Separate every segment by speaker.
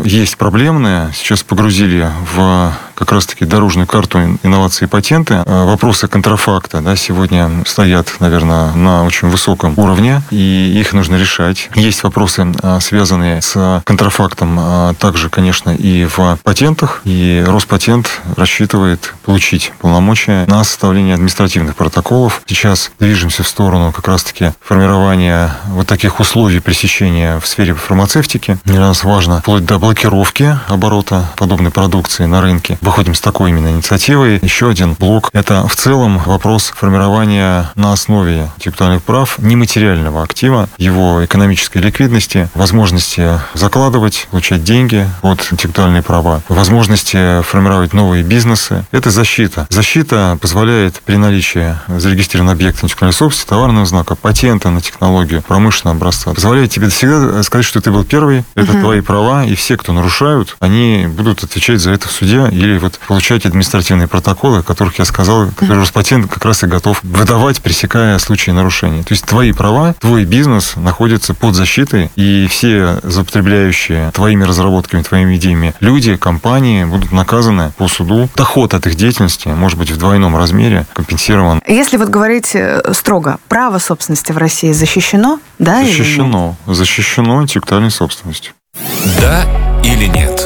Speaker 1: есть проблемные. Сейчас погрузили в как раз-таки дорожную карту инноваций и патенты. Вопросы контрафакта, сегодня стоят, наверное, на очень высоком уровне, и их нужно решать. Есть вопросы, связанные с контрафактом, также, конечно, и в патентах. И Роспатент рассчитывает получить полномочия на составление административных протоколов. Сейчас движемся в сторону как раз-таки формирования вот таких условий пресечения в сфере фармацевтики. Для нас важно вплоть до блокировки оборота подобной продукции на рынке. Выходим с такой именно инициативой. Еще один блок – это в целом вопрос формирования на основе интеллектуальных прав нематериального актива, его экономической ликвидности, возможности закладывать, получать деньги от интеллектуальные права, возможности формировать новые бизнесы. Это защита. Защита позволяет при наличии зарегистрированного объекта интеллектуальной собственности, товарного знака, патента на технологию, промышленного образца, позволяет тебе всегда сказать, что ты был первый, это твои права, и все, кто нарушают, они будут отвечать за это в суде или получать административные протоколы, о которых я сказал, которые Роспатент как раз и готов выдавать, пресекая случаи нарушений. То есть твои права, твой бизнес находится под защитой, и все злоупотребляющие твоими разработками, твоими идеями люди, компании будут наказаны по суду. Доход от их деятельности может быть в двойном размере компенсирован.
Speaker 2: Если говорить строго, право собственности в России защищено, да?
Speaker 1: Защищено. Защищено интеллектуальной собственностью.
Speaker 3: Да или нет?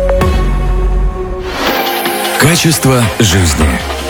Speaker 3: Качество жизни.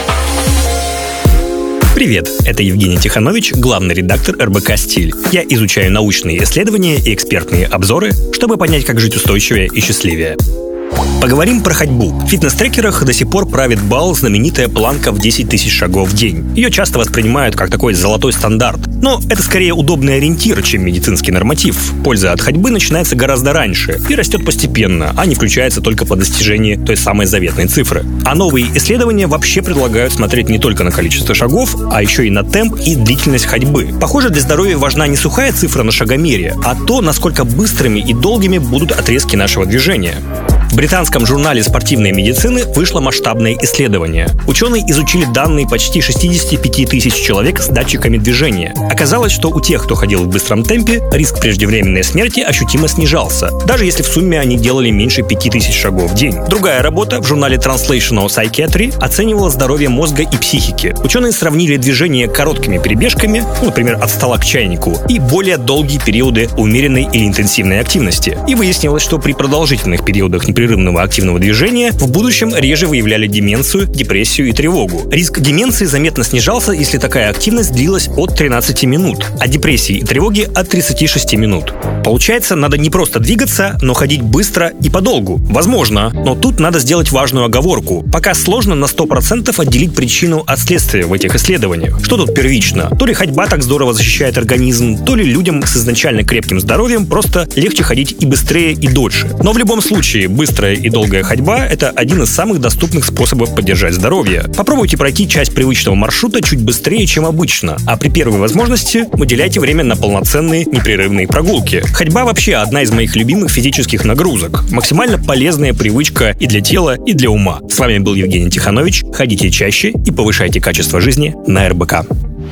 Speaker 4: Привет, это Евгений Тиханович, главный редактор РБК «Стиль». Я изучаю научные исследования и экспертные обзоры, чтобы понять, как жить устойчивее и счастливее. Поговорим про ходьбу. В фитнес-трекерах до сих пор правит бал знаменитая планка в 10 тысяч шагов в день. Ее часто воспринимают как такой золотой стандарт. Но это скорее удобный ориентир, чем медицинский норматив. Польза от ходьбы начинается гораздо раньше и растет постепенно, а не включается только по достижении той самой заветной цифры. А новые исследования вообще предлагают смотреть не только на количество шагов, а еще и на темп и длительность ходьбы. Похоже, для здоровья важна не сухая цифра на шагомере, а то, насколько быстрыми и долгими будут отрезки нашего движения. В британском журнале спортивной медицины вышло масштабное исследование. Ученые изучили данные почти 65 тысяч человек с датчиками движения. Оказалось, что у тех, кто ходил в быстром темпе, риск преждевременной смерти ощутимо снижался, даже если в сумме они делали меньше 5000 шагов в день. Другая работа в журнале Translational Psychiatry оценивала здоровье мозга и психики. Ученые сравнили движение короткими перебежками, например, от стола к чайнику, и более долгие периоды умеренной или интенсивной активности. И выяснилось, что при продолжительных периодах непрерывного активного движения в будущем реже выявляли деменцию, депрессию и тревогу. Риск деменции заметно снижался, если такая активность длилась от 13 минут, а депрессии и тревоги от 36 минут. Получается, надо не просто двигаться, но ходить быстро и подолгу. Возможно, но тут надо сделать важную оговорку. Пока сложно на 100% отделить причину от следствия в этих исследованиях. Что тут первично? То ли ходьба так здорово защищает организм, то ли людям с изначально крепким здоровьем просто легче ходить и быстрее, и дольше. Но в любом случае, быстрая и долгая ходьба – это один из самых доступных способов поддержать здоровье. Попробуйте пройти часть привычного маршрута чуть быстрее, чем обычно, а при первой возможности выделяйте время на полноценные непрерывные прогулки. Ходьба вообще одна из моих любимых физических нагрузок. Максимально полезная привычка и для тела, и для ума. С вами был Евгений Тиханович. Ходите чаще и повышайте качество жизни на РБК.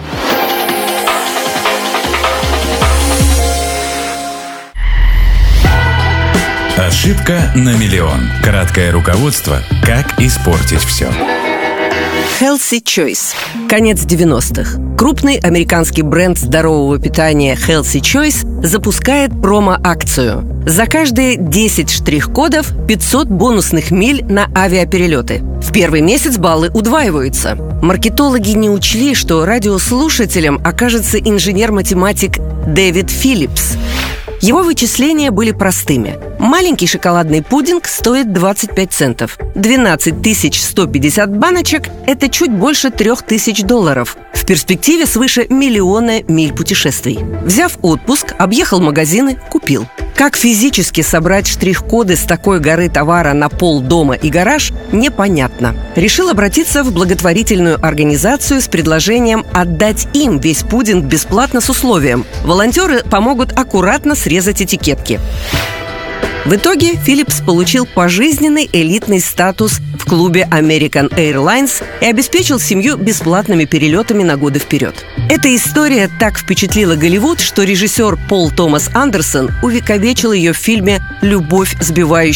Speaker 3: Ошибка на миллион. Краткое руководство «Как испортить все».
Speaker 5: Healthy Choice. Конец 90-х. Крупный американский бренд здорового питания Healthy Choice запускает промо-акцию. За каждые 10 штрих-кодов 500 бонусных миль на авиаперелеты. В первый месяц баллы удваиваются. Маркетологи не учли, что радиослушателем окажется инженер-математик Дэвид Филлипс. Его вычисления были простыми. Маленький шоколадный пудинг стоит 25 центов. 12 150 баночек – это чуть больше $3000. В перспективе свыше 1 миллиона миль путешествий. Взяв отпуск, объехал магазины, купил. Как физически собрать штрих-коды с такой горы товара на пол дома и гараж, непонятно. Решил обратиться в благотворительную организацию с предложением отдать им весь пудинг бесплатно с условием. Волонтеры помогут аккуратно срезать этикетки. В итоге Филлипс получил пожизненный элитный статус в клубе American Airlines и обеспечил семью бесплатными перелетами на годы вперед. Эта история так впечатлила Голливуд, что режиссер Пол Томас Андерсон увековечил ее в фильме «Любовь, сбивающая